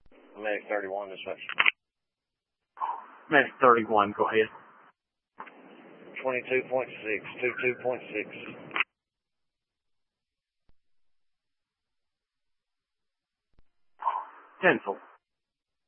Medic 31, dispatch. Medic 31, go ahead. 22.6, 22.6. Cancel.